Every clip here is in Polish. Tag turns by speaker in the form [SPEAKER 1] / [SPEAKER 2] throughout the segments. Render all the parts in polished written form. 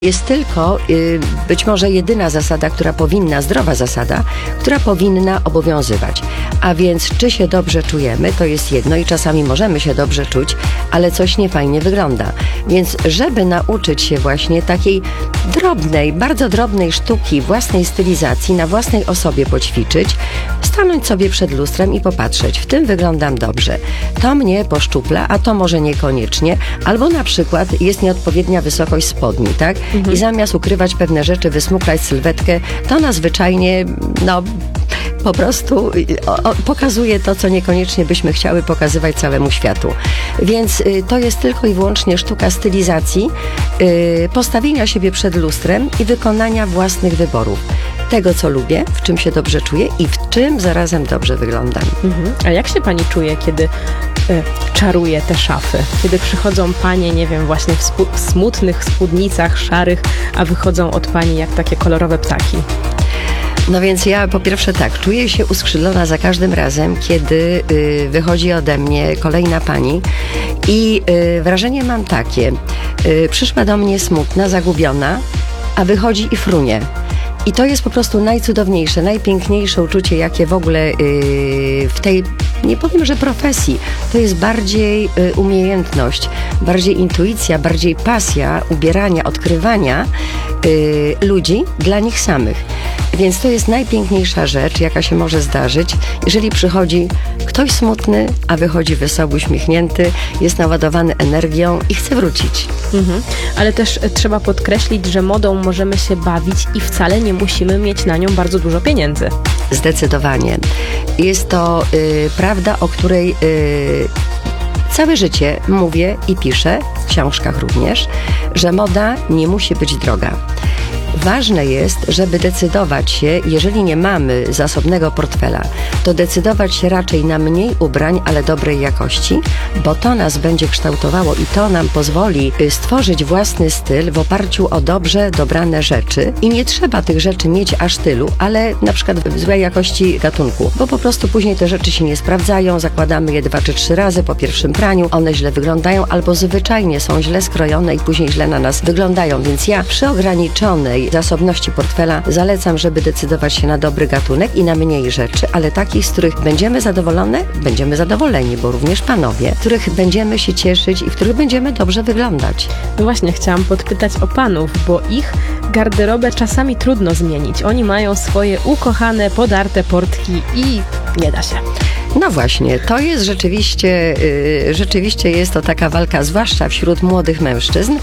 [SPEAKER 1] Jest tylko być może jedyna zasada, zdrowa zasada, która powinna obowiązywać. A więc czy się dobrze czujemy, to jest jedno i czasami możemy się dobrze czuć, ale coś niefajnie wygląda. Więc żeby nauczyć się właśnie takiej drobnej, bardzo drobnej sztuki własnej stylizacji, na własnej osobie poćwiczyć, stanąć sobie przed lustrem i popatrzeć, w tym wyglądam dobrze. To mnie poszczupla, a to może niekoniecznie, albo na przykład jest nieodpowiednia wysokość spodni, tak? I zamiast ukrywać pewne rzeczy, wysmuklać sylwetkę, to ona zwyczajnie, po prostu pokazuje to, co niekoniecznie byśmy chciały pokazywać całemu światu. Więc to jest tylko i wyłącznie sztuka stylizacji, postawienia siebie przed lustrem i wykonania własnych wyborów. Tego, co lubię, w czym się dobrze czuję i w czym zarazem dobrze wyglądam.
[SPEAKER 2] A jak się pani czuje, kiedy czaruje te szafy? Kiedy przychodzą panie, nie wiem, właśnie w smutnych spódnicach szarych, a wychodzą od pani jak takie kolorowe ptaki?
[SPEAKER 1] No więc ja po pierwsze tak, czuję się uskrzydlona za każdym razem, kiedy wychodzi ode mnie kolejna pani i wrażenie mam takie, przyszła do mnie smutna, zagubiona, a wychodzi i frunie. I to jest po prostu najcudowniejsze, najpiękniejsze uczucie, jakie w ogóle w tej, nie powiem, że profesji, to jest bardziej umiejętność, bardziej intuicja, bardziej pasja ubierania, odkrywania ludzi dla nich samych. Więc to jest najpiękniejsza rzecz, jaka się może zdarzyć, jeżeli przychodzi ktoś smutny, a wychodzi wesoły, uśmiechnięty, jest naładowany energią i chce wrócić.
[SPEAKER 2] Ale też trzeba podkreślić, że modą możemy się bawić i wcale nie musimy mieć na nią bardzo dużo pieniędzy.
[SPEAKER 1] Zdecydowanie. Jest to prawda, o której całe życie mówię i piszę, w książkach również, że moda nie musi być droga. Ważne jest, żeby decydować się, jeżeli nie mamy zasobnego portfela, to decydować się raczej na mniej ubrań, ale dobrej jakości, bo to nas będzie kształtowało i to nam pozwoli stworzyć własny styl w oparciu o dobrze dobrane rzeczy. I nie trzeba tych rzeczy mieć aż tylu, ale na przykład w złej jakości gatunku, bo po prostu później te rzeczy się nie sprawdzają, zakładamy je 2 czy 3 razy po pierwszym praniu, one źle wyglądają albo zwyczajnie są źle skrojone i później źle na nas wyglądają, więc ja przy ograniczonej zasobności portfela zalecam, żeby decydować się na dobry gatunek i na mniej rzeczy, ale takich, z których będziemy zadowolone, będziemy zadowoleni, bo również panowie, których będziemy się cieszyć i w których będziemy dobrze wyglądać.
[SPEAKER 2] No właśnie, chciałam podpytać o panów, bo ich garderobę czasami trudno zmienić. Oni mają swoje ukochane, podarte portki i nie da się.
[SPEAKER 1] No właśnie, to jest rzeczywiście jest to taka walka, zwłaszcza wśród młodych mężczyzn,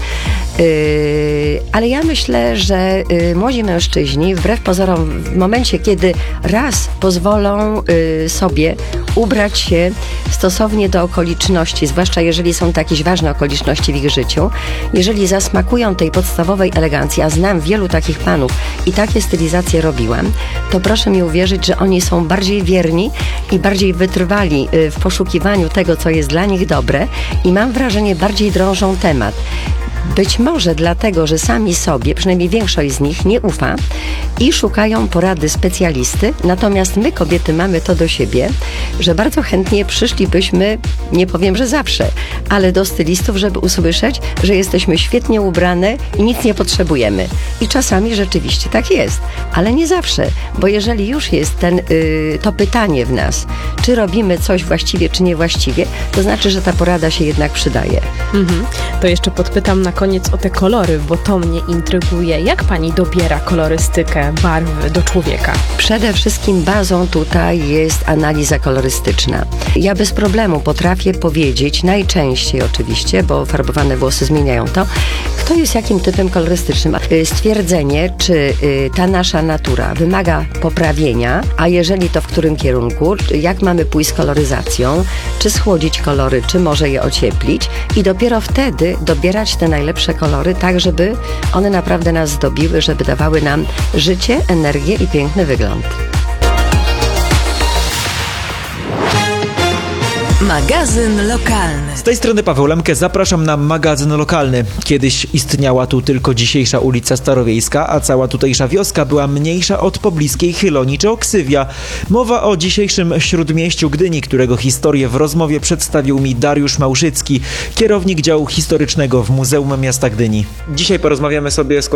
[SPEAKER 1] ale ja myślę, że młodzi mężczyźni, wbrew pozorom, w momencie, kiedy raz pozwolą sobie ubrać się stosownie do okoliczności, zwłaszcza jeżeli są to jakieś ważne okoliczności w ich życiu, jeżeli zasmakują tej podstawowej elegancji, a znam wielu takich panów i takie stylizacje robiłam, to proszę mi uwierzyć, że oni są bardziej wierni i bardziej wytrwali w poszukiwaniu tego, co jest dla nich dobre i mam wrażenie, bardziej drążą temat. Być może dlatego, że sami sobie, przynajmniej większość z nich, nie ufa i szukają porady specjalisty, natomiast my, kobiety, mamy to do siebie, że bardzo chętnie przyszlibyśmy, nie powiem, że zawsze, ale do stylistów, żeby usłyszeć, że jesteśmy świetnie ubrane i nic nie potrzebujemy. I czasami rzeczywiście tak jest, ale nie zawsze, bo jeżeli już jest to pytanie w nas, czy robimy coś właściwie, czy niewłaściwie, to znaczy, że ta porada się jednak przydaje.
[SPEAKER 2] To jeszcze podpytam na koniec o te kolory, bo to mnie intryguje. Jak pani dobiera kolorystykę, barwy do człowieka?
[SPEAKER 1] Przede wszystkim bazą tutaj jest analiza kolorystyczna. Ja bez problemu potrafię powiedzieć, najczęściej oczywiście, bo farbowane włosy zmieniają to, kto jest jakim typem kolorystycznym. Stwierdzenie, czy ta nasza natura wymaga poprawienia, a jeżeli to w którym kierunku, jak mamy pójść z koloryzacją, czy schłodzić kolory, czy może je ocieplić i dopiero wtedy dobierać te najlepsze kolory, tak żeby one naprawdę nas zdobiły, żeby dawały nam życie, energię i piękny wygląd.
[SPEAKER 3] Magazyn lokalny.
[SPEAKER 4] Z tej strony Paweł Lemke, zapraszam na magazyn lokalny. Kiedyś istniała tu tylko dzisiejsza ulica Starowiejska, a cała tutejsza wioska była mniejsza od pobliskiej Chylonii czy Oksywia. Mowa o dzisiejszym Śródmieściu Gdyni, którego historię w rozmowie przedstawił mi Dariusz Małszycki, kierownik działu historycznego w Muzeum Miasta Gdyni. Dzisiaj porozmawiamy sobie z